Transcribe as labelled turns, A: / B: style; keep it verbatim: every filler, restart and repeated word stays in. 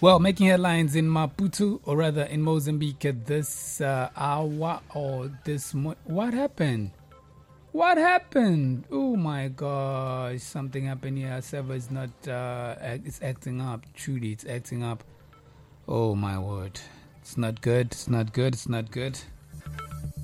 A: Well, making headlines in Maputo, or rather in Mozambique, at this uh, hour or this mo- what happened? What happened? Oh my gosh, something happened here. Server is not, uh, act- it's acting up. Truly, it's acting up. Oh my word. It's not good. It's not good. It's not good.